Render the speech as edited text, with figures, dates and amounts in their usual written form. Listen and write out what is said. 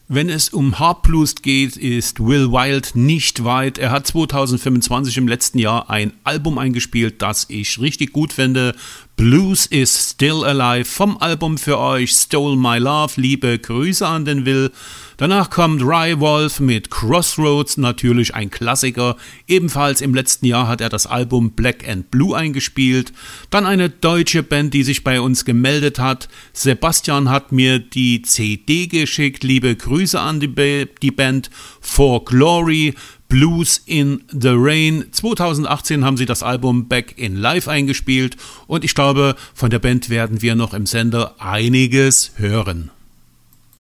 Wenn es um Harp Blues geht, ist Will Wild nicht weit. Er hat 2025 im letzten Jahr ein Album eingespielt, das ich richtig gut finde. Blues is Still Alive vom Album für euch Stole My Love. Liebe Grüße an den Will. Danach kommt Rye Wolf mit Crossroads, natürlich ein Klassiker. Ebenfalls im letzten Jahr hat er das Album Black and Blue eingespielt. Dann eine deutsche Band, die sich bei uns gemeldet hat. Sebastian hat mir die CD geschickt. Liebe Grüße an die Band For Glory. Blues in the Rain. 2018 haben sie das Album Back in Live eingespielt und ich glaube, von der Band werden wir noch im Sender einiges hören.